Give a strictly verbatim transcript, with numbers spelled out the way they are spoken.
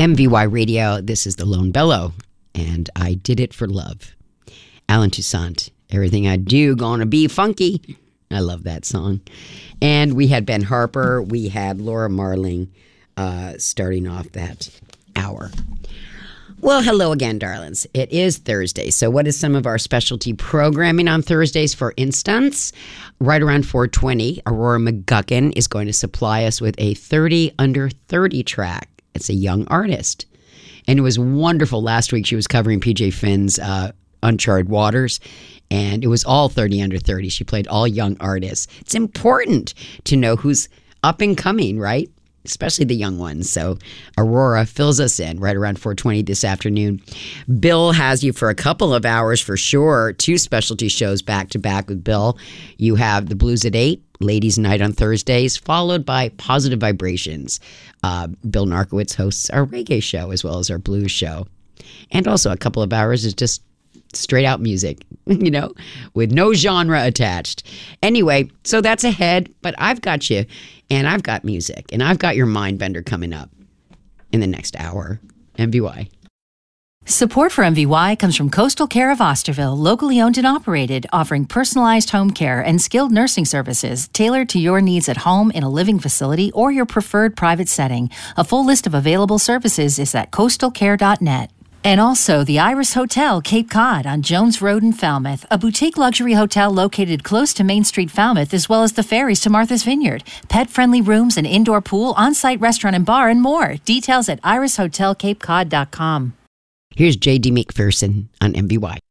M V Y Radio. This is the Lone Bellow, and I did it for love. Alan Toussaint, everything I do gonna be funky. I love that song. And we had Ben Harper. We had Laura Marling uh, starting off that hour. Well, hello again, darlings. It is Thursday. So what is some of our specialty programming on Thursdays? For instance, right around four twenty, Aurora McGuckin is going to supply us with a thirty under thirty track. It's a young artist. And it was wonderful. Last week she was covering P J Finn's uh, Uncharted Waters, and it was all thirty under thirty. She played all young artists. It's important to know who's up and coming, right? Especially the young ones. So Aurora fills us in right around four twenty this afternoon. Bill has you for a couple of hours for sure. Two specialty shows back to back with Bill. You have the Blues at eight, Ladies Night on Thursdays, followed by Positive Vibrations. Uh, Bill Narkowitz hosts our reggae show as well as our blues show. And also a couple of hours is just straight out music, you know, with no genre attached. Anyway, so that's ahead, but I've got you, and I've got music, and I've got your mind bender coming up in the next hour. M V Y. Support for M V Y comes from Coastal Care of Osterville, locally owned and operated, offering personalized home care and skilled nursing services tailored to your needs at home, in a living facility, or your preferred private setting. A full list of available services is at coastal care dot net. And also the Iris Hotel, Cape Cod on Jones Road in Falmouth, a boutique luxury hotel located close to Main Street, Falmouth, as well as the ferries to Martha's Vineyard. Pet-friendly rooms, an indoor pool, on-site restaurant and bar, and more. Details at iris hotel cape cod dot com. Here's J D McPherson on M V Y.